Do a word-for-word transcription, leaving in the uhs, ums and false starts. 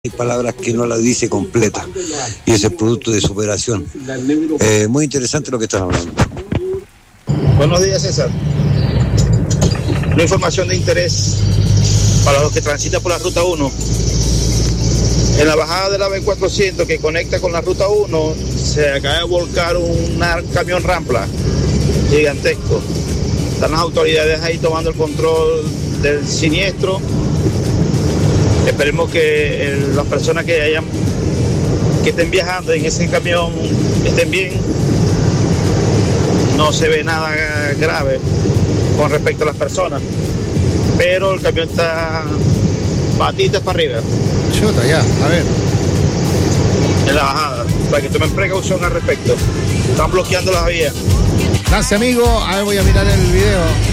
Hay palabras que no las dice completa y ese es producto de superación. Eh, muy interesante lo que están hablando. Buenos días, César. Una información de interés para los que transitan por la ruta uno. En la bajada de la B cuatrocientos que conecta con la ruta uno se acaba de volcar un camión rampla gigantesco. Están las autoridades ahí tomando el control del siniestro. Esperemos que eh, las personas que hayan que estén viajando en ese camión estén bien. No se ve nada grave con respecto a las personas, pero el camión está patitas para arriba. Chuta, ya, a ver. En la bajada, para que tomen precaución al respecto. Están bloqueando las vías. Gracias, amigo. A ver, voy a mirar el video.